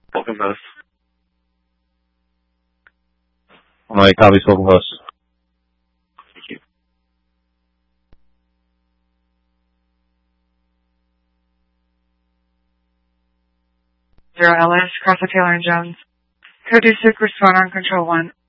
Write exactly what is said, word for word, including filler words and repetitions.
Welcome host. Alright, copy spoken host. Thank you. Zero L S, Cross Taylor and Jones. Code two six, respond on control one.